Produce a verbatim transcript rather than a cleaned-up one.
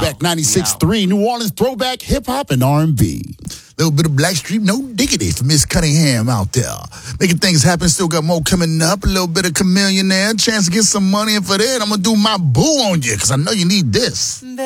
Beck, ninety-six point three, New Orleans throwback hip-hop and R and B. Little bit of Blackstreet, no diggity for Miss Cunningham out there. Making things happen, still got more coming up. A little bit of Chameleon there, chance to get some money, and for that, I'm going to do my boo on you, because I know you need this.